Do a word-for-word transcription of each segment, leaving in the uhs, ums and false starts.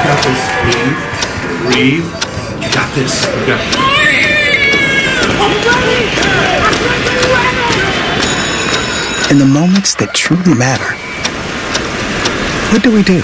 got this. Breathe. Breathe. You got this. You got this. In the moments that truly matter, what do we do?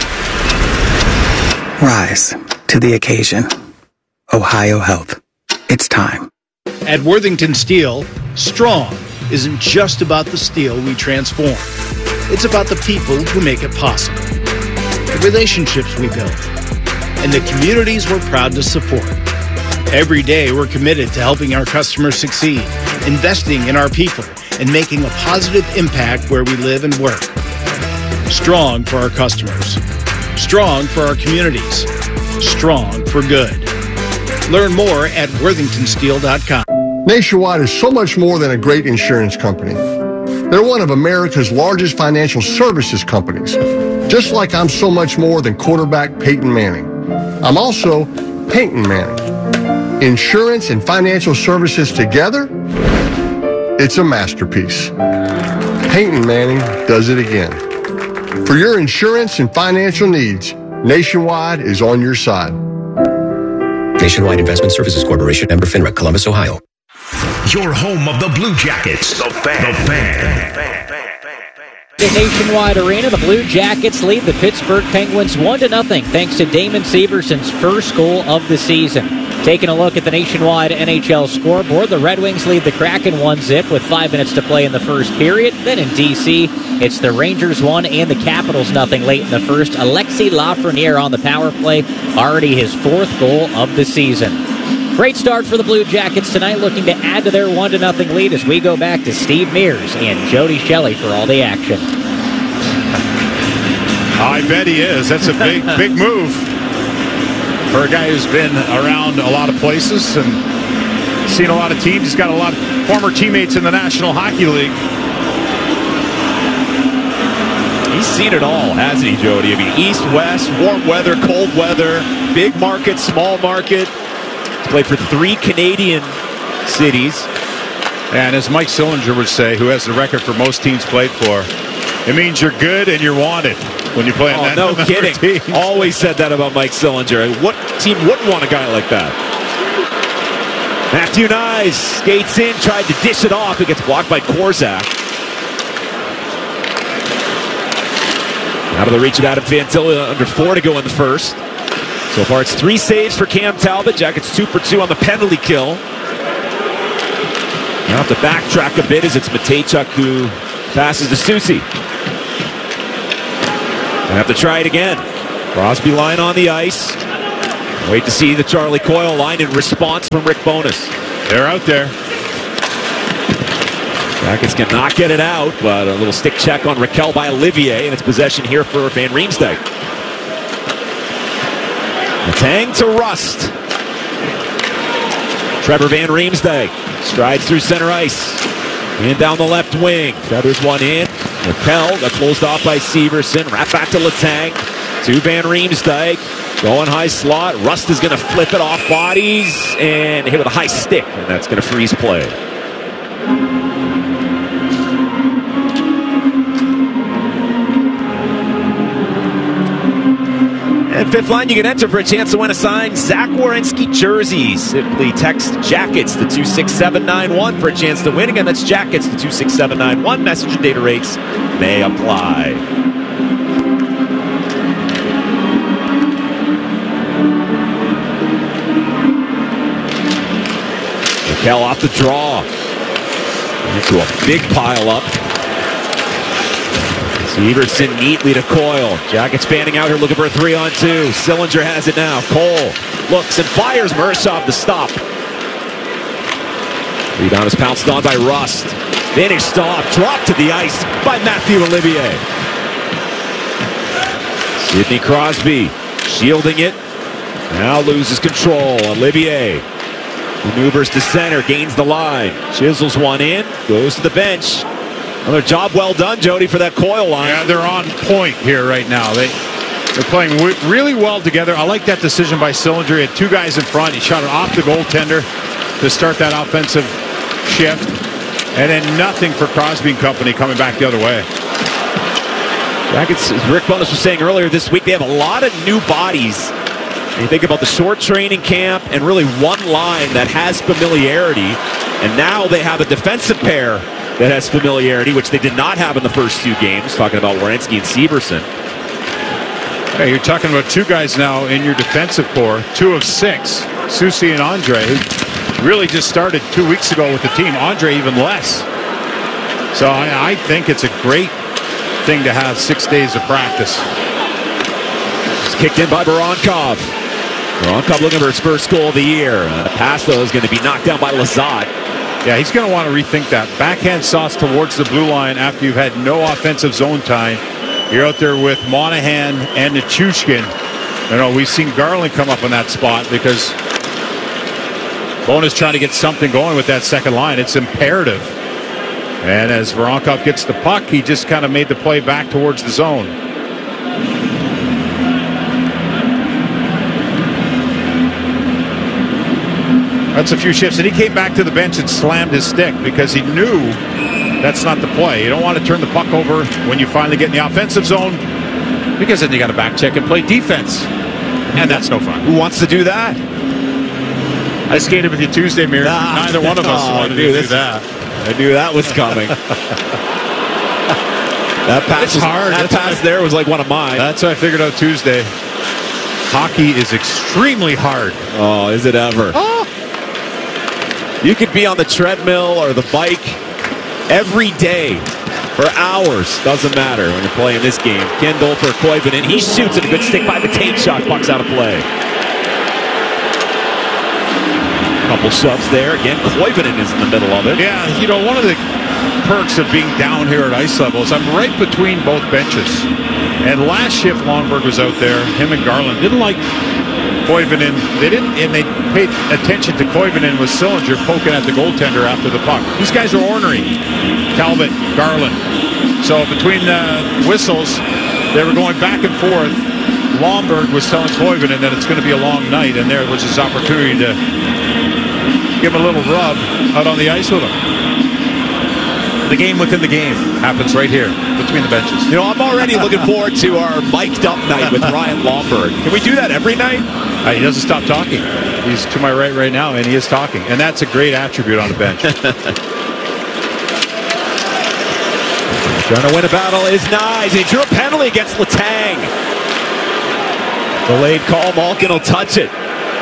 Rise to the occasion. Ohio Health. It's time. At Worthington Steel, strong isn't just about the steel we transform. It's about the people who make it possible, the relationships we build, and the communities we're proud to support. Every day, we're committed to helping our customers succeed, investing in our people, and making a positive impact where we live and work. Strong for our customers. Strong for our communities. Strong for good. Learn more at worthington steel dot com. Nationwide is so much more than a great insurance company. They're one of America's largest financial services companies, just like I'm so much more than quarterback Peyton Manning. I'm also Peyton Manning. Insurance and financial services together, it's a masterpiece. Peyton Manning does it again. For your insurance and financial needs, Nationwide is on your side. Nationwide Investment Services Corporation, member FINRA, Columbus, Ohio. Your home of the Blue Jackets, the Fan. The Fan. In Nationwide Arena, the Blue Jackets lead the Pittsburgh Penguins one to nothing thanks to Damon Severson's first goal of the season. Taking a look at the Nationwide N H L scoreboard, the Red Wings lead the Kraken one zip with five minutes to play in the first period. Then in D C, it's the Rangers one and the Capitals nothing late in the first. Alexis Lafreniere on the power play, already his fourth goal of the season. Great start for the Blue Jackets tonight, looking to add to their one to nothing lead as we go back to Steve Mears and Jody Shelley for all the action. I bet he is. That's a big, big move for a guy who's been around a lot of places and seen a lot of teams. He's got a lot of former teammates in the National Hockey League. He's seen it all, hasn't he, Jody? I mean, east, west, warm weather, cold weather, big market, small market. He's played for three Canadian cities. And as Mike Sillinger would say, who has the record for most teams played for, it means you're good and you're wanted when you play on oh, that no kidding. Teams. Always said that about Mike Sillinger. What team wouldn't want a guy like that? Matthew Nyes skates in, tried to dish it off. It gets blocked by Korzak. Out of the reach of Adam Fantilli, under four to go in the first. So far it's three saves for Cam Talbot. Jackets two for two on the penalty kill. Now have to backtrack a bit as it's Matejchuk who passes to Soucy. Have to try it again. Crosby line on the ice. Wait to see the Charlie Coyle line in response from Rick Bowness. They're out there. Jackets cannot get it out, but a little stick check on Raquel by Olivier, and it's possession here for Van Riemsdyk. Letang to Rust. Trevor Van Riemsdyk strides through center ice. In down the left wing. Feathers one in. Raquel got closed off by Severson. Wrap back to Letang. To Van Riemsdyk. Going high slot. Rust is going to flip it off bodies and hit with a high stick, and that's going to freeze play. And fifth line, you can enter for a chance to win a signed Zach Werenski jersey. Simply text Jackets to two six seven nine one for a chance to win. Again, that's Jackets to two six seven nine one. Message and data rates may apply. Raquel off the draw. Into a big pile up. Severson neatly to Coyle. Jackets fanning out here looking for a three on two. Sillinger has it now. Cole looks and fires. Mershov the stop. Rebound is pounced on by Rust. Finished off. Dropped to the ice by Matthew Olivier. Sidney Crosby shielding it. Now loses control. Olivier maneuvers to center. Gains the line. Chisels one in. Goes to the bench. Another job well done, Jody, for that Coyle line. Yeah, they're on point here right now. They, they're playing w really well together. I like that decision by Sillinger. He had two guys in front. He shot it off the goaltender to start that offensive shift. And then nothing for Crosby and company coming back the other way. Jackets, as Rick Bowness was saying earlier this week, they have a lot of new bodies You think about the short training camp and really one line that has familiarity, and now they have a defensive pair that has familiarity, which they did not have in the first two games. Talking about Werenski and Severson. Hey, you're talking about two guys now in your defensive core, two of six, Susi and Andre, who really just started two weeks ago with the team. Andre even less. So I, I think it's a great thing to have six days of practice. It's kicked in by Voronkov. Voronkov looking for his first goal of the year. Uh, the pass, though, is going to be knocked down by Lazat. Yeah, he's going to want to rethink that. Backhand sauce towards the blue line after you've had no offensive zone time. You're out there with Monahan and Nichushkin. You know, we've seen Garland come up on that spot because Bona's trying to get something going with that second line. It's imperative. And as Voronkov gets the puck, he just kind of made the play back towards the zone. That's a few shifts. And he came back to the bench and slammed his stick because he knew that's not the play. You don't want to turn the puck over when you finally get in the offensive zone, because then you got to back check and play defense. And that's no fun. Who wants to do that? I skated with you Tuesday, Mir. Nah. Neither one of us Oh, wanted I knew to do this- that. I knew that was coming. That pass, It's was, hard. That That's pass what I- there was like one of mine. That's what I figured out Tuesday. Hockey is extremely hard. Oh, is it ever? You could be on the treadmill or the bike every day for hours. Doesn't matter when you're playing this game. Kendall for Koivunen. He shoots it. A good stick by the tape shot. Puck's out of play. Couple shoves there. Again, Koivunen is in the middle of it. Yeah, you know, one of the perks of being down here at ice level is I'm right between both benches. And last shift, Longberg was out there. Him and Garland didn't like Koivunen. They didn't, and they paid attention to Koivunen with Sillinger poking at the goaltender after the puck. These guys are ornery. Talbot, Garland. So between the whistles, they were going back and forth. Longberg was telling Koivunen that it's going to be a long night, and there was his opportunity to give him a little rub out on the ice with him. The game within the game happens right here between the benches. You know, I'm already looking forward to our mic'd up night with Ryan Lomberg. Can we do that every night? Uh, he doesn't stop talking. He's to my right right now, and he is talking. And that's a great attribute on a bench. Trying to win a battle is Nyes. He drew a penalty against Letang. Delayed call. Malkin will touch it.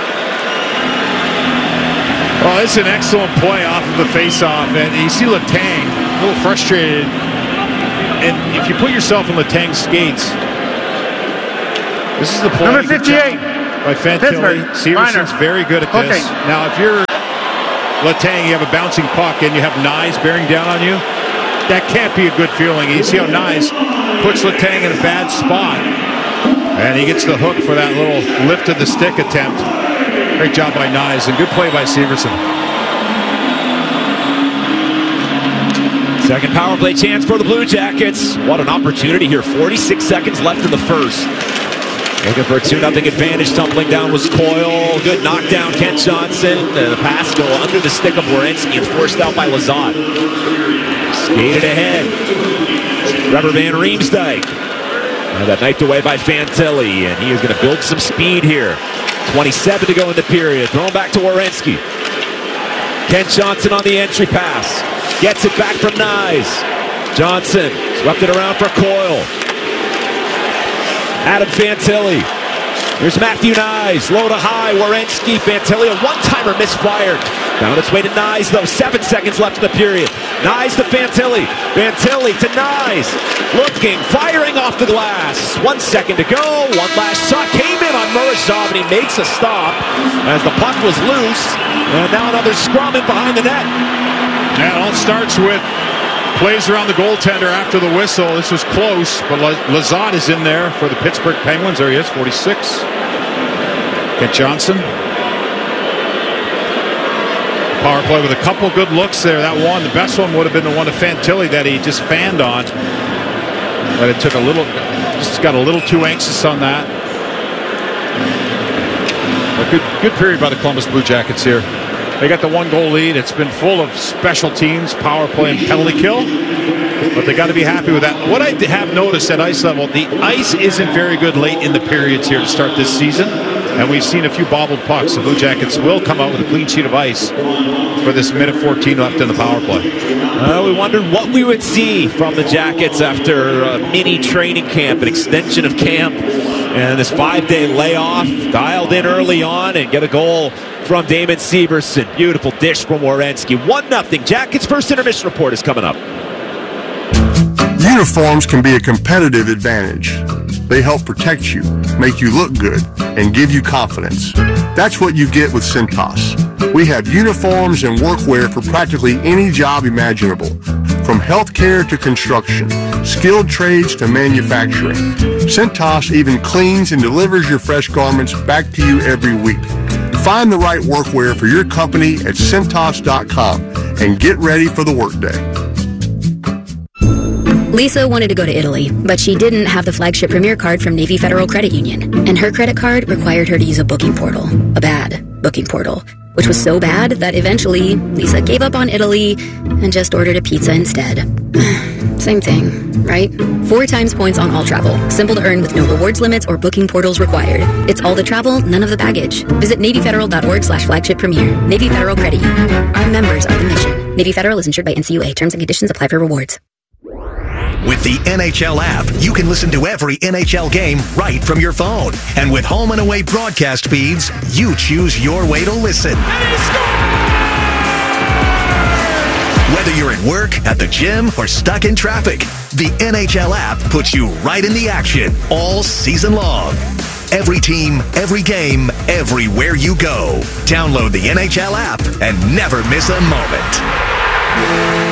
Well, it's an excellent play off of the faceoff, and you see Letang a little frustrated. And if you put yourself in Letang's skates, this is the play. Number fifty-eight by Fantilli. Severson's very good at this. Okay. Now, if you're Letang, you have a bouncing puck, and you have Nyes bearing down on you. That can't be a good feeling. You see how Nyes puts Letang in a bad spot, and he gets the hook for that little lift of the stick attempt. Great job by Nyes, and good play by Severson. Second power play chance for the Blue Jackets. What an opportunity here. forty-six seconds left in the first. Looking for a two nothing advantage. Tumbling down was Coyle. Good knockdown, Kent Johnson. And the pass go under the stick of Werenski and forced out by Lazat. Skated ahead. Trevor Van Riemsdyk. And that knifed away by Fantilli, and he is going to build some speed here. twenty-seven to go in the period. Thrown back to Werenski. Kent Johnson on the entry pass. Gets it back from Nyes. Johnson swept it around for Coyle. Adam Fantilli. Here's Matthew Nyes. Low to high. Werenski. Fantilli. A one-timer misfired. Found its way to Nyes, though. Seven seconds left in the period. Nyes to Fantilli. Fantilli to Nyes. Looking. Firing off the glass. One second to go. One last shot. Came in on Murazov, and he makes a stop as the puck was loose. And now another scrum in behind the net. And it all starts with plays around the goaltender after the whistle. This was close, but Lazat is in there for the Pittsburgh Penguins. There he is, forty-six. Kent Johnson. Power play with a couple good looks there. That one, the best one would have been the one to Fantilli that he just fanned on. But it took a little, just got a little too anxious on that. A good, good period by the Columbus Blue Jackets here. They got the one goal lead. It's been full of special teams, power play, and penalty kill. But they got to be happy with that. What I have noticed at ice level, the ice isn't very good late in the periods here to start this season. And we've seen a few bobbled pucks. The Blue Jackets will come out with a clean sheet of ice for this minute fourteen left in the power play. Uh, we wondered what we would see from the Jackets after a mini training camp, an extension of camp, and this five-day layoff. Dialed in early on and get a goal from Damon Severson. Beautiful dish from Werenski. one nothing. Jackets' first intermission report is coming up. Uniforms can be a competitive advantage. They help protect you, make you look good, and give you confidence. That's what you get with Cintas. We have uniforms and workwear for practically any job imaginable, from healthcare to construction, skilled trades to manufacturing. Cintas even cleans and delivers your fresh garments back to you every week. Find the right workwear for your company at Cintas dot com and get ready for the workday. Lisa wanted to go to Italy, but she didn't have the flagship Premier card from Navy Federal Credit Union, and her credit card required her to use a booking portal, a bad booking portal, which was so bad that eventually Lisa gave up on Italy and just ordered a pizza instead. Same thing, right? Four times points on all travel. Simple to earn with no rewards limits or booking portals required. It's all the travel, none of the baggage. Visit Navy Federal dot org slash flagship premier. Navy Federal Credit Union. Our members are the mission. Navy Federal is insured by N C U A. Terms and conditions apply for rewards. With the N H L app, you can listen to every N H L game right from your phone. And with home and away broadcast feeds, you choose your way to listen. Whether you're at work, at the gym, or stuck in traffic, the N H L app puts you right in the action all season long. Every team, every game, everywhere you go. Download the N H L app and never miss a moment.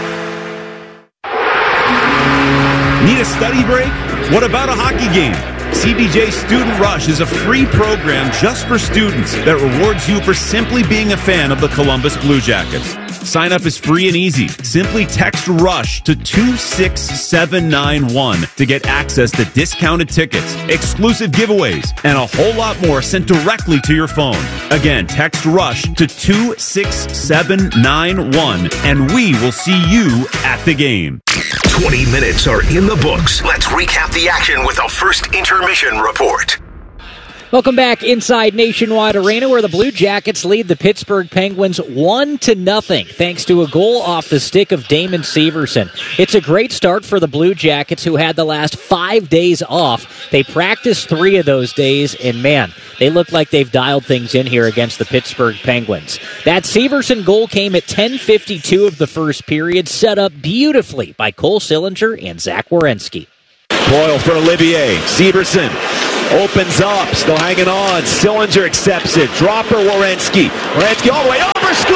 Need a study break? What about a hockey game? C B J Student Rush is a free program just for students that rewards you for simply being a fan of the Columbus Blue Jackets. Sign up is free and easy. Simply text RUSH to two six seven nine one to get access to discounted tickets, exclusive giveaways, and a whole lot more sent directly to your phone. Again, text RUSH to two six seven nine one and we will see you at the game. twenty minutes are in the books. Let's recap the action with a first intermission report. Welcome back inside Nationwide Arena, where the Blue Jackets lead the Pittsburgh Penguins one to nothing, thanks to a goal off the stick of Damon Severson. It's a great start for the Blue Jackets, who had the last five days off. They practiced three of those days, and man, they look like they've dialed things in here against the Pittsburgh Penguins. That Severson goal came at ten fifty-two of the first period, set up beautifully by Cole Sillinger and Zach Werenski. Boyle for Olivier. Severson opens up, still hanging on. Sillinger accepts it. Dropper Werenski. Werenski all the way over. Score!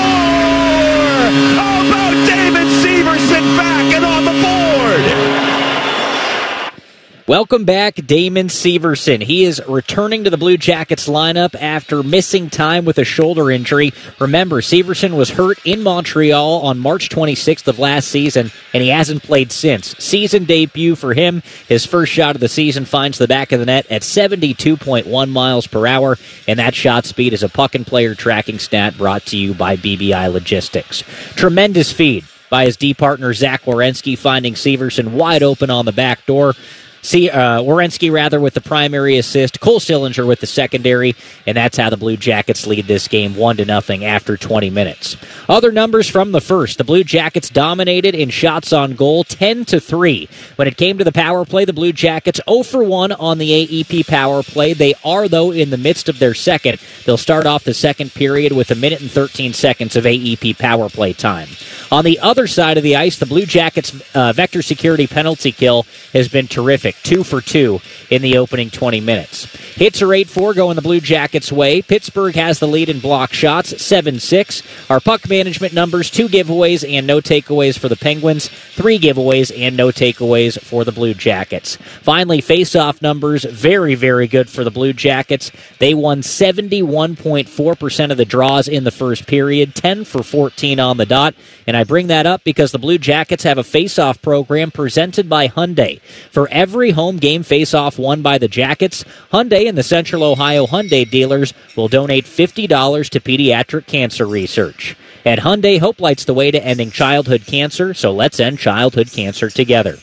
How about Damon Severson back and on the board? Welcome back, Damon Severson. He is returning to the Blue Jackets lineup after missing time with a shoulder injury. Remember, Severson was hurt in Montreal on March twenty-sixth of last season, and he hasn't played since. Season debut for him. His first shot of the season finds the back of the net at seventy-two point one miles per hour, and that shot speed is a puck and player tracking stat brought to you by B B I Logistics. Tremendous feed by his D partner Zach Werenski, finding Severson wide open on the back door. See, uh, Werenski, rather, with the primary assist, Cole Sillinger with the secondary, and that's how the Blue Jackets lead this game one to nothing after twenty minutes. Other numbers from the first: the Blue Jackets dominated in shots on goal, ten to three. When it came to the power play, the Blue Jackets zero for one on the A E P power play. They are, though, in the midst of their second. They'll start off the second period with a minute and thirteen seconds of A E P power play time. On the other side of the ice, the Blue Jackets' uh, vector security penalty kill has been terrific. Two for two in the opening twenty minutes. Hits are eight four going the Blue Jackets' way. Pittsburgh has the lead in block shots, seven six. Our puck management numbers, two giveaways and no takeaways for the Penguins, three giveaways and no takeaways for the Blue Jackets. Finally, face-off numbers, very, very good for the Blue Jackets. They won seventy-one point four percent of the draws in the first period, ten for fourteen on the dot. And I bring that up because the Blue Jackets have a face-off program presented by Hyundai. For every home game face-off won by the Jackets, Hyundai and the Central Ohio Hyundai dealers will donate fifty dollars to pediatric cancer research. At Hyundai, hope lights the way to ending childhood cancer, so let's end childhood cancer together.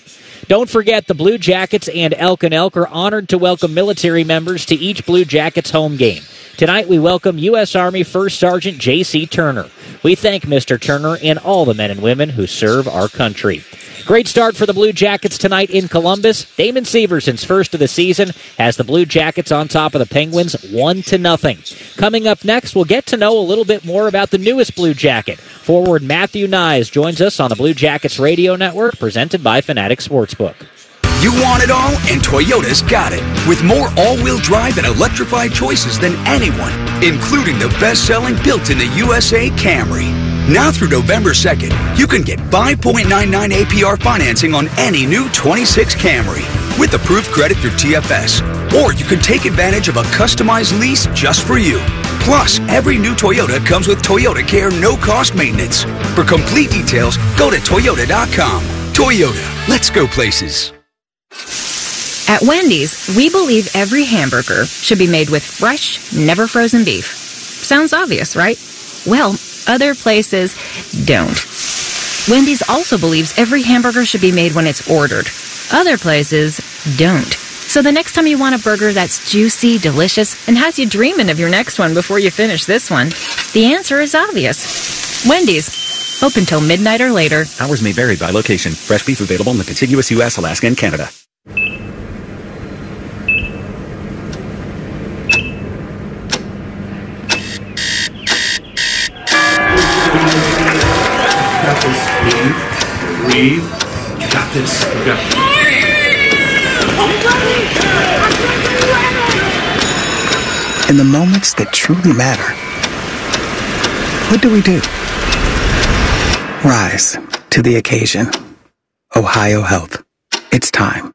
Don't forget, the Blue Jackets and Elk and Elk are honored to welcome military members to each Blue Jackets home game. Tonight, we welcome U S Army First Sergeant J C Turner. We thank Mister Turner and all the men and women who serve our country. Great start for the Blue Jackets tonight in Columbus. Damon Severson's first of the season has the Blue Jackets on top of the Penguins one to nothing. Coming up next, we'll get to know a little bit more about the newest Blue Jacket. Forward Matthew Nyes joins us on the Blue Jackets Radio Network, presented by Fanatic Sportsbook. You want it all, and Toyota's got it. With more all-wheel drive and electrified choices than anyone, including the best-selling built in the U S A Camry. Now through November second, you can get five point nine nine A P R financing on any new twenty-six Camry with approved credit through T F S. Or you can take advantage of a customized lease just for you. Plus, every new Toyota comes with Toyota Care no-cost maintenance. For complete details, go to Toyota dot com. Toyota, let's go places. At Wendy's, we believe every hamburger should be made with fresh, never frozen beef. Sounds obvious, right? Well, other places don't. Wendy's also believes every hamburger should be made when it's ordered. Other places don't. So the next time you want a burger that's juicy, delicious, and has you dreaming of your next one before you finish this one, the answer is obvious. Wendy's. Open till midnight or later. Hours may vary by location. Fresh beef available in the contiguous U S, Alaska, and Canada. Breathe. You got this. You got this. In the moments that truly matter, what do we do? Rise to the occasion. Ohio Health. It's time.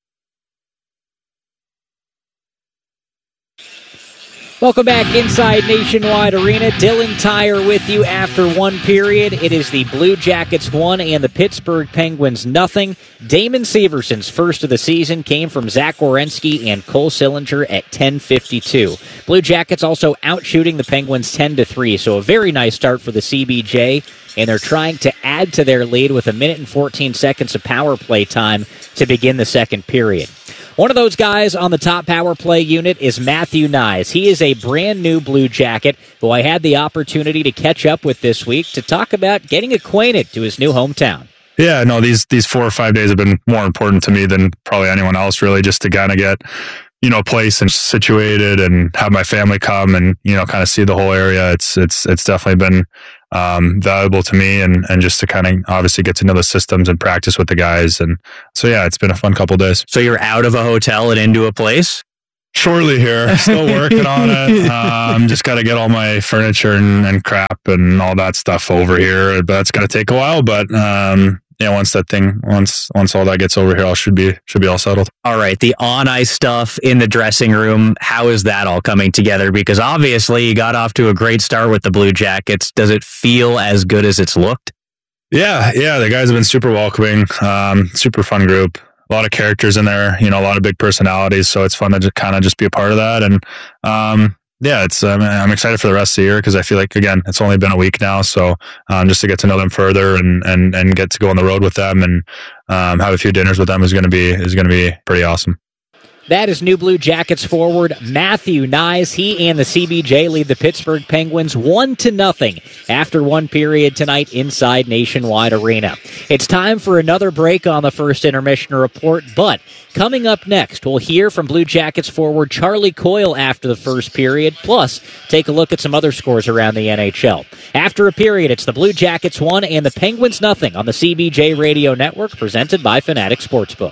Welcome back inside Nationwide Arena. Dylan Tyre with you after one period. It is the Blue Jackets one and the Pittsburgh Penguins nothing. Damon Severson's first of the season came from Zach Werenski and Cole Sillinger at ten fifty-two. Blue Jackets also outshooting the Penguins ten to three, so a very nice start for the C B J, and they're trying to add to their lead with a minute and fourteen seconds of power play time to begin the second period. One of those guys on the top power play unit is Matthew Nyes. He is a brand new Blue Jacket who I had the opportunity to catch up with this week to talk about getting acquainted to his new hometown. Yeah, no, these these four or five days have been more important to me than probably anyone else, really, just to kind of get, you know, place and situated and have my family come and, you know, kind of see the whole area. It's it's it's definitely been um, valuable to me, and, and just to kind of obviously get to know the systems and practice with the guys. And so, yeah, it's been a fun couple of days. So you're out of a hotel and into a place? Shortly here. Still working on it. Um, just got to get all my furniture and, and crap and all that stuff over here. But that's going to take a while. But um, yeah, once that thing, once once all that gets over here, I should be should be all settled. All right, the on ice stuff in the dressing room. How is that all coming together? Because obviously you got off to a great start with the Blue Jackets. Does it feel as good as it's looked? Yeah, yeah. The guys have been super welcoming. Um, super fun group. A lot of characters in there. You know, a lot of big personalities. So it's fun to just kind of just be a part of that. And um, yeah, it's um, I'm excited for the rest of the year because I feel like, again, it's only been a week now. So um, just to get to know them further and and and get to go on the road with them and um, have a few dinners with them is going to be is going to be pretty awesome. That is new Blue Jackets forward Matthew Nyes. He and the C B J lead the Pittsburgh Penguins one to nothing after one period tonight inside Nationwide Arena. It's time for another break on the first intermission report, but coming up next, we'll hear from Blue Jackets forward Charlie Coyle after the first period, plus take a look at some other scores around the N H L. After a period, it's the Blue Jackets one and the Penguins nothing on the C B J Radio Network, presented by Fanatic Sportsbook.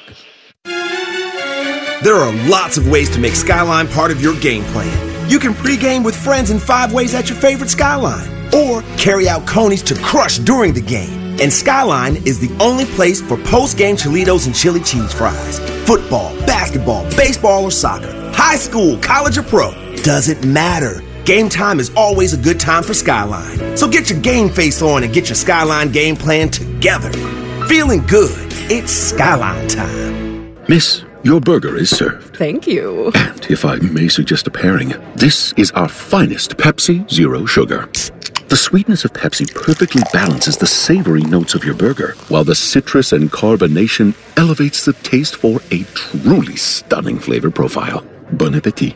There are lots of ways to make Skyline part of your game plan. You can pregame with friends in five ways at your favorite Skyline, or carry out conies to crush during the game. And Skyline is the only place for post-game Cholitos and chili cheese fries. Football, basketball, baseball, or soccer, high school, college, or pro, doesn't matter. Game time is always a good time for Skyline. So get your game face on and get your Skyline game plan together. Feeling good? It's Skyline time. Miss, your burger is served. Thank you. And if I may suggest a pairing, this is our finest Pepsi Zero Sugar. The sweetness of Pepsi perfectly balances the savory notes of your burger, while the citrus and carbonation elevates the taste for a truly stunning flavor profile. Bon appetit.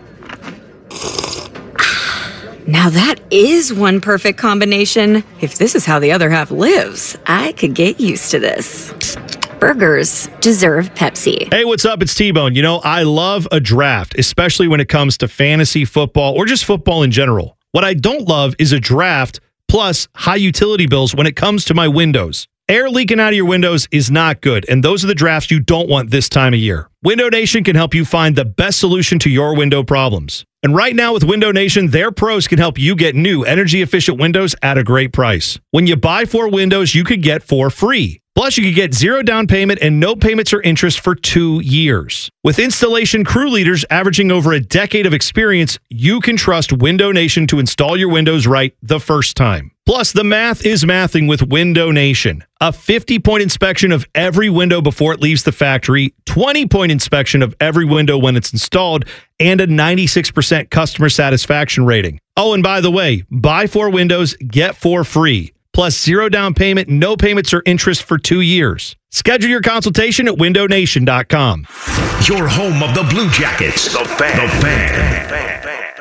Now that is one perfect combination. If this is how the other half lives, I could get used to this. Burgers deserve Pepsi. Hey, what's up? It's T-Bone. You know, I love a draft, especially when it comes to fantasy football or just football in general. What I don't love is a draft plus high utility bills when it comes to my windows. Air leaking out of your windows is not good, and those are the drafts you don't want this time of year. Window Nation can help you find the best solution to your window problems. And right now with Window Nation, their pros can help you get new energy-efficient windows at a great price. When you buy four windows, you could get four free. Plus, you could get zero down payment and no payments or interest for two years. With installation crew leaders averaging over a decade of experience, you can trust Window Nation to install your windows right the first time. Plus, the math is mathing with Window Nation. A fifty-point inspection of every window before it leaves the factory, twenty-point inspection of every window when it's installed, and a ninety-six percent customer satisfaction rating. Oh, and by the way, buy four windows, get four free. Plus zero down payment, no payments or interest for two years. Schedule your consultation at window nation dot com. Your home of the Blue Jackets. The Fan. The Fan.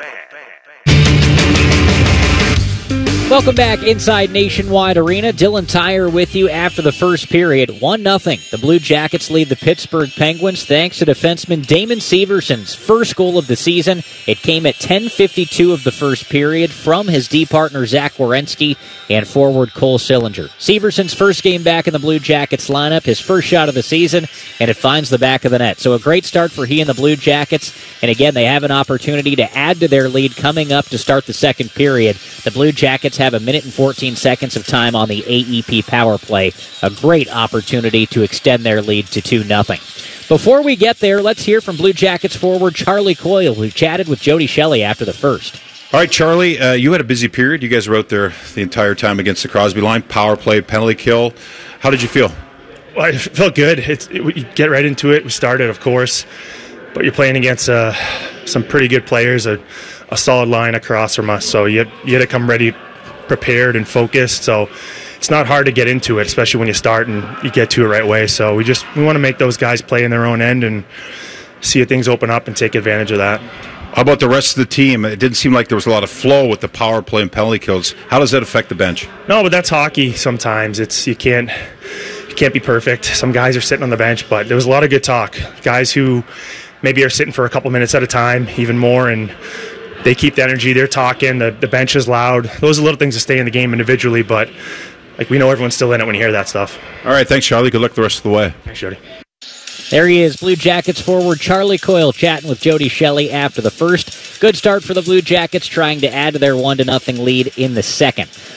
Welcome back inside Nationwide Arena. Dylan Tyre with you after the first period. one nothing. The Blue Jackets lead the Pittsburgh Penguins thanks to defenseman Damon Severson's first goal of the season. It came at ten fifty-two of the first period from his D partner Zach Werenski and forward Cole Sillinger. Severson's first game back in the Blue Jackets lineup, his first shot of the season, and it finds the back of the net. So a great start for he and the Blue Jackets. And again, they have an opportunity to add to their lead coming up to start the second period. The Blue Jackets have a minute and fourteen seconds of time on the A E P power play. A great opportunity to extend their lead to two nothing. Before we get there, let's hear from Blue Jackets forward Charlie Coyle, who chatted with Jody Shelley after the first. All right, Charlie, uh, you had a busy period. You guys were out there the entire time against the Crosby line. Power play, penalty kill. How did you feel? Well, I felt good. It's, it, we get right into it. We started, of course, but you're playing against uh, some pretty good players, a, a solid line across from us. So you had, you had to come ready, prepared, and focused. So it's not hard to get into it, especially when you start and you get to it right away. So we just we want to make those guys play in their own end and see if things open up and take advantage of that. How about the rest of the team? It didn't seem like there was a lot of flow with the power play and penalty kills. How does that affect the bench? No, but that's hockey sometimes. It's you can't you can't be perfect. Some guys are sitting on the bench, but there was a lot of good talk. Guys who maybe are sitting for a couple minutes at a time, even more, and they keep the energy. They're talking. The, the bench is loud. Those are little things to stay in the game individually, but like we know everyone's still in it when you hear that stuff. All right, thanks, Charlie. Good luck the rest of the way. Thanks, Jody. There he is, Blue Jackets forward Charlie Coyle chatting with Jody Shelley after the first. Good start for the Blue Jackets, trying to add to their one to nothing lead in the second.